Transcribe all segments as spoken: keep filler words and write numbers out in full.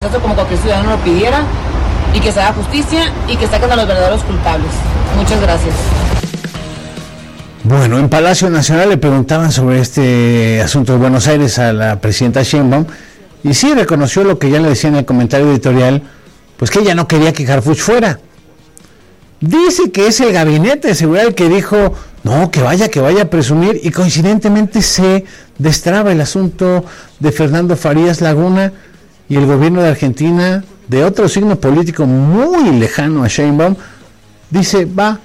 como cualquier ciudadano lo pidiera, y que se haga justicia y que saquen a los verdaderos culpables. Muchas gracias. Bueno, en Palacio Nacional le preguntaban sobre este asunto de Buenos Aires a la presidenta Sheinbaum, y sí reconoció lo que ya le decía en el comentario editorial, pues que ella no quería que Harfuch fuera. Dice que es el gabinete de seguridad el que dijo, no, que vaya, que vaya a presumir, y coincidentemente se destraba el asunto de Fernando Farías Laguna, y el gobierno de Argentina, de otro signo político muy lejano a Sheinbaum, dice, va,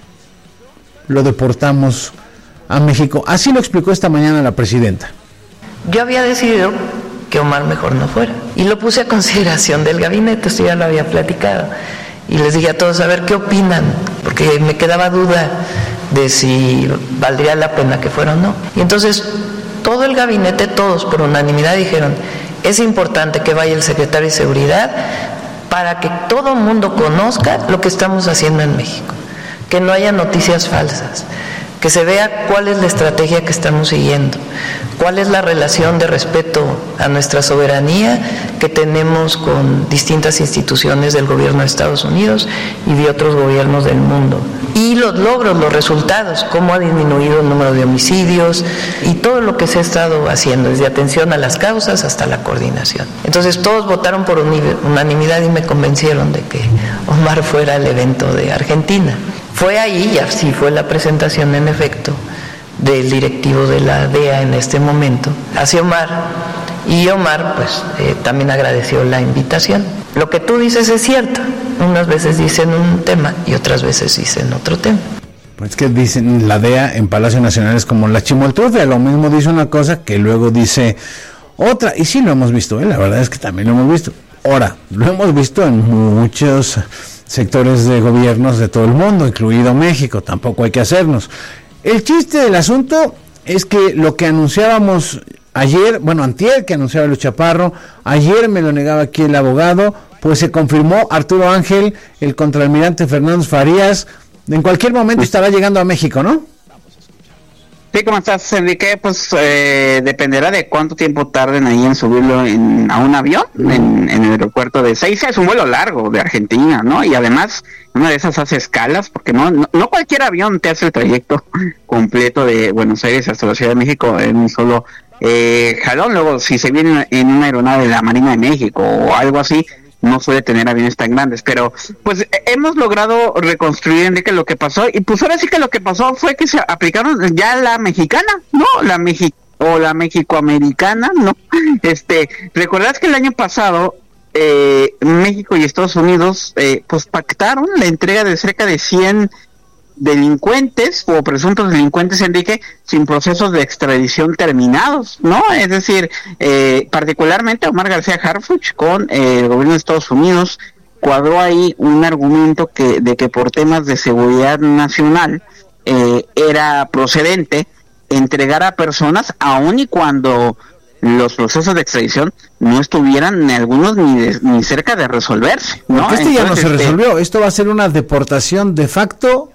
lo deportamos a México. Así lo explicó esta mañana la presidenta. Yo había decidido que Omar mejor no fuera, y lo puse a consideración del gabinete, esto ya lo había platicado, y les dije a todos, a ver qué opinan, porque me quedaba duda de si valdría la pena que fuera o no. Y entonces todo el gabinete, todos por unanimidad dijeron, es importante que vaya el secretario de Seguridad para que todo el mundo conozca lo que estamos haciendo en México, que no haya noticias falsas, que se vea cuál es la estrategia que estamos siguiendo, cuál es la relación de respeto a nuestra soberanía que tenemos con distintas instituciones del gobierno de Estados Unidos y de otros gobiernos del mundo. Y los logros, los resultados, cómo ha disminuido el número de homicidios y todo lo que se ha estado haciendo, desde atención a las causas hasta la coordinación. Entonces todos votaron por unanimidad y me convencieron de que Omar fuera al evento de Argentina. Fue ahí, y así fue la presentación en efecto del directivo de la D E A en este momento hacia Omar, y Omar pues eh, también agradeció la invitación. Lo que tú dices es cierto, unas veces dicen un tema y otras veces dicen otro tema. Pues que dicen la D E A en Palacio Nacional es como la chimoltrufia, lo mismo dice una cosa que luego dice otra, y sí lo hemos visto, ¿eh? La verdad es que también lo hemos visto. Ahora, lo hemos visto en muchos sectores de gobiernos de todo el mundo, incluido México, tampoco hay que hacernos. El chiste del asunto es que lo que anunciábamos ayer, bueno, antier que anunciaba Luis Chaparro, ayer me lo negaba aquí el abogado, pues se confirmó Arturo Ángel, el contraalmirante Fernando Farías, en cualquier momento estará llegando a México, ¿no? Sí, ¿cómo estás, Enrique? Pues eh, dependerá de cuánto tiempo tarden ahí en subirlo en, a un avión en, en el aeropuerto de Ezeiza. Es un vuelo largo de Argentina, ¿no? Y además, una de esas hace escalas, porque no, no, no cualquier avión te hace el trayecto completo de Buenos Aires hasta la Ciudad de México en un solo eh, jalón. Luego, si se viene en una aeronave de la Marina de México o algo así, no suele tener aviones tan grandes, pero pues hemos logrado reconstruir, Enrique, lo que pasó, y pues ahora sí que lo que pasó fue que se aplicaron ya la mexicana, ¿no? La México o la mexicoamericana, ¿no? Este, ¿recuerdas que el año pasado eh, México y Estados Unidos eh, pues pactaron la entrega de cerca de cien delincuentes o presuntos delincuentes, Enrique, sin procesos de extradición terminados, ¿no? Es decir, eh, particularmente Omar García Harfuch con eh, el gobierno de Estados Unidos cuadró ahí un argumento que de que por temas de seguridad nacional eh, era procedente entregar a personas aun y cuando los procesos de extradición no estuvieran ni algunos ni, de, ni cerca de resolverse, ¿no? Porque este Entonces, ya no se este, resolvió, esto va a ser una deportación de facto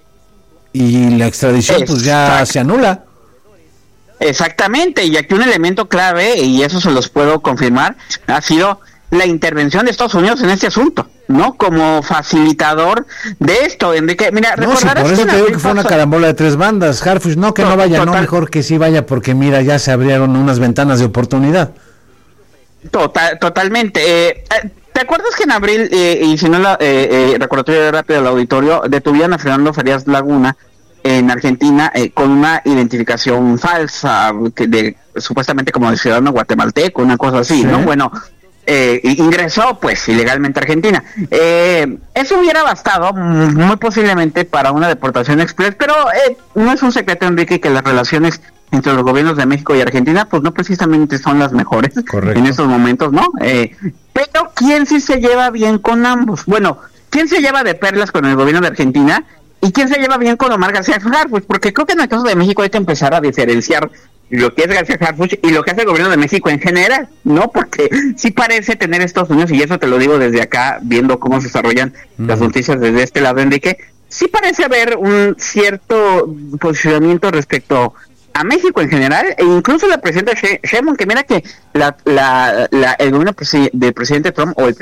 y la extradición pues ya se anula. Exactamente, y aquí un elemento clave, y eso se los puedo confirmar, ha sido la intervención de Estados Unidos en este asunto, ¿no? Como facilitador de esto, Enrique. Mira, no, sí, por eso te digo que fue una carambola de tres bandas. Harfuch, no, que no vaya, total, no, mejor que sí vaya, porque mira, ya se abrieron unas ventanas de oportunidad. Total, totalmente. Eh, ¿Te acuerdas que en abril, eh, y si no la eh, eh, recordatorio rápido del auditorio, detuvieron a Fernando Farías Laguna en Argentina eh, con una identificación falsa, que de supuestamente como de ciudadano guatemalteco, una cosa así, ¿sí? ¿No? Bueno, eh, ingresó pues ilegalmente a Argentina. Eh, eso hubiera bastado muy posiblemente para una deportación express, pero eh, no es un secreto, Enrique, que las relaciones entre los gobiernos de México y Argentina pues no precisamente son las mejores. Correcto. En estos momentos, ¿no? Eh, pero ¿quién sí se lleva bien con ambos? Bueno, ¿quién se lleva de perlas con el gobierno de Argentina? ¿Y quién se lleva bien con Omar García Harfuch? Porque creo que en el caso de México hay que empezar a diferenciar lo que es García Harfuch y lo que hace el gobierno de México en general, ¿no? Porque sí parece tener Estados Unidos, y eso te lo digo desde acá, viendo cómo se desarrollan mm. las noticias desde este lado, Enrique, sí parece haber un cierto posicionamiento respecto a México en general, e incluso la presidenta Sheinbaum, que mira que la, la, la, el gobierno del presidente Trump, o el